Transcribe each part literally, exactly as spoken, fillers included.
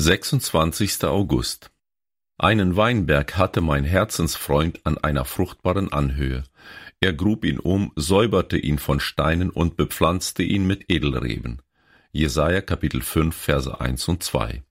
sechsundzwanzigster August. Einen Weinberg hatte mein Herzensfreund an einer fruchtbaren Anhöhe. Er grub ihn um, säuberte ihn von Steinen und bepflanzte ihn mit Edelreben. Jesaja Kapitel fünf, Verse eins und zwei.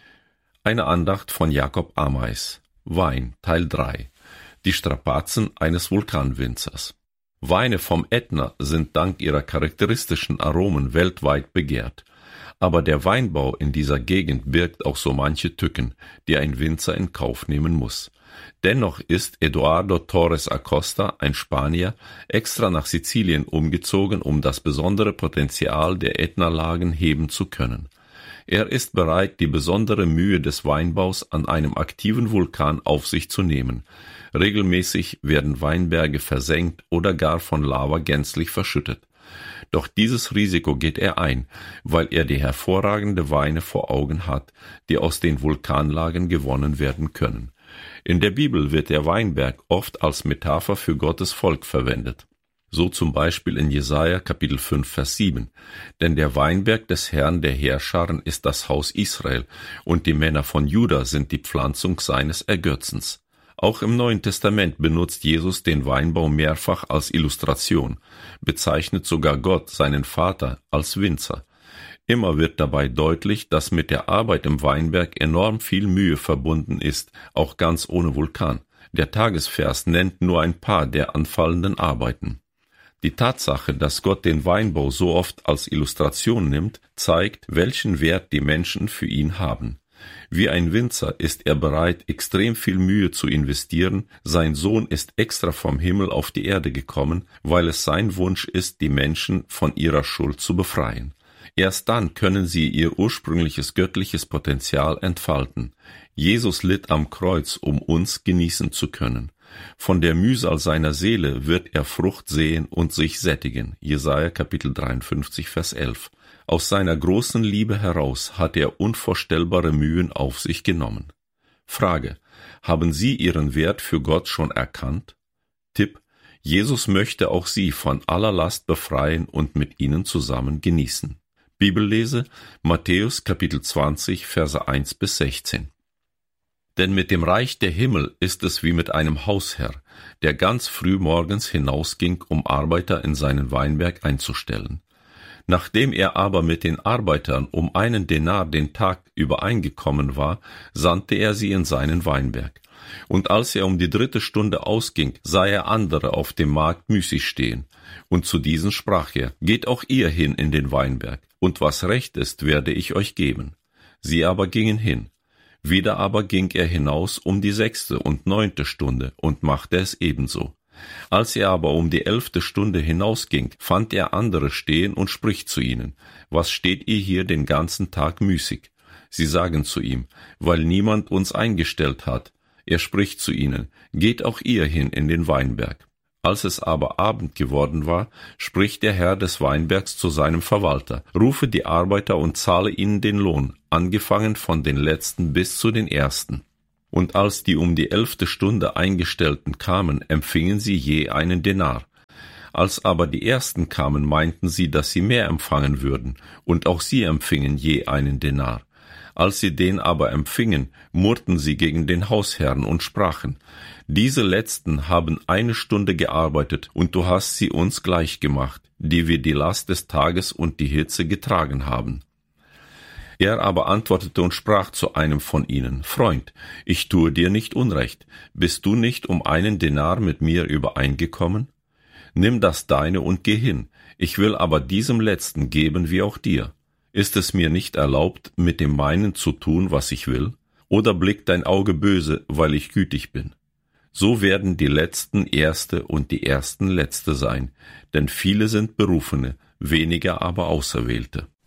Eine Andacht von Jakob Ameis. Wein, Teil drei. Die Strapazen eines Vulkanwinzers. Weine vom Ätna sind dank ihrer charakteristischen Aromen weltweit begehrt. Aber der Weinbau in dieser Gegend birgt auch so manche Tücken, die ein Winzer in Kauf nehmen muss. Dennoch ist Eduardo Torres Acosta, ein Spanier, extra nach Sizilien umgezogen, um das besondere Potenzial der Ätna-Lagen heben zu können. Er ist bereit, die besondere Mühe des Weinbaus an einem aktiven Vulkan auf sich zu nehmen. Regelmäßig werden Weinberge versenkt oder gar von Lava gänzlich verschüttet. Doch dieses Risiko geht er ein, weil er die hervorragende Weine vor Augen hat, die aus den Vulkanlagen gewonnen werden können. In der Bibel wird der Weinberg oft als Metapher für Gottes Volk verwendet. So zum Beispiel in Jesaja Kapitel fünf, Vers sieben. Denn der Weinberg des Herrn der Heerscharen ist das Haus Israel, und die Männer von Juda sind die Pflanzung seines Ergötzens. Auch im Neuen Testament benutzt Jesus den Weinbau mehrfach als Illustration, bezeichnet sogar Gott, seinen Vater, als Winzer. Immer wird dabei deutlich, dass mit der Arbeit im Weinberg enorm viel Mühe verbunden ist, auch ganz ohne Vulkan. Der Tagesvers nennt nur ein paar der anfallenden Arbeiten. Die Tatsache, dass Gott den Weinbau so oft als Illustration nimmt, zeigt, welchen Wert die Menschen für ihn haben. Wie ein Winzer ist er bereit, extrem viel Mühe zu investieren. Sein Sohn ist extra vom Himmel auf die Erde gekommen, weil es sein Wunsch ist, die Menschen von ihrer Schuld zu befreien. Erst dann können sie ihr ursprüngliches göttliches Potenzial entfalten. Jesus litt am Kreuz, um uns genießen zu können. Von der Mühsal seiner Seele wird er Frucht sehen und sich sättigen. Jesaja Kapitel dreiundfünfzig, Vers elf. Aus seiner großen Liebe heraus hat er unvorstellbare Mühen auf sich genommen. Frage: Haben Sie Ihren Wert für Gott schon erkannt? Tipp: Jesus möchte auch Sie von aller Last befreien und mit Ihnen zusammen genießen. Bibellese: Matthäus Kapitel zwanzig, Verse eins bis sechzehn. Denn mit dem Reich der Himmel ist es wie mit einem Hausherr, der ganz früh morgens hinausging, um Arbeiter in seinen Weinberg einzustellen. Nachdem er aber mit den Arbeitern um einen Denar den Tag übereingekommen war, sandte er sie in seinen Weinberg. Und als er um die dritte Stunde ausging, sah er andere auf dem Markt müßig stehen. Und zu diesen sprach er: Geht auch ihr hin in den Weinberg, und was recht ist, werde ich euch geben. Sie aber gingen hin. Wieder aber ging er hinaus um die sechste und neunte Stunde und machte es ebenso. Als er aber um die elfte Stunde hinausging, fand er andere stehen und spricht zu ihnen: Was steht ihr hier den ganzen Tag müßig? Sie sagen zu ihm: Weil niemand uns eingestellt hat. Er spricht zu ihnen: Geht auch ihr hin in den Weinberg. Als es aber Abend geworden war, spricht der Herr des Weinbergs zu seinem Verwalter: Rufe die Arbeiter und zahle ihnen den Lohn, angefangen von den letzten bis zu den ersten. Und als die um die elfte Stunde Eingestellten kamen, empfingen sie je einen Denar. Als aber die ersten kamen, meinten sie, dass sie mehr empfangen würden, und auch sie empfingen je einen Denar. Als sie den aber empfingen, murrten sie gegen den Hausherrn und sprachen: Diese Letzten haben eine Stunde gearbeitet, und du hast sie uns gleich gemacht, die wir die Last des Tages und die Hitze getragen haben. Er aber antwortete und sprach zu einem von ihnen: Freund, ich tue dir nicht Unrecht. Bist du nicht um einen Denar mit mir übereingekommen? Nimm das deine und geh hin. Ich will aber diesem Letzten geben wie auch dir. Ist es mir nicht erlaubt, mit dem meinen zu tun, was ich will? Oder blickt dein Auge böse, weil ich gütig bin? So werden die Letzten Erste und die Ersten Letzte sein, denn viele sind Berufene, weniger aber Auserwählte.